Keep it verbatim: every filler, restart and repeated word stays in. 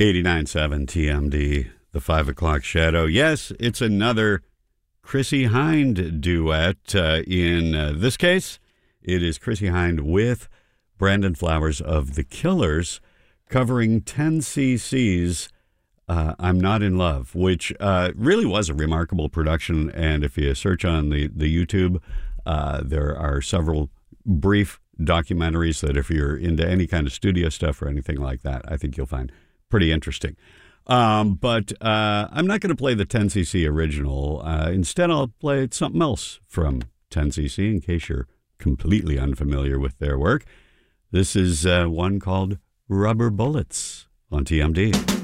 eighty-nine point seven T M D, the five o'clock shadow. Yes, it's another Chrissie Hynde duet. Uh, in uh, this case, it is Chrissie Hynde with Brandon Flowers of The Killers covering ten C C's uh, I'm Not in Love, which uh, really was a remarkable production. And if you search on the, the YouTube, uh, there are several brief documentaries that if you're into any kind of studio stuff or anything like that, I think you'll find pretty interesting. Um, but uh, I'm not going to play the ten C C original. Uh, instead, I'll play something else from ten C C in case you're completely unfamiliar with their work. This is uh, one called Rubber Bullets on T M D.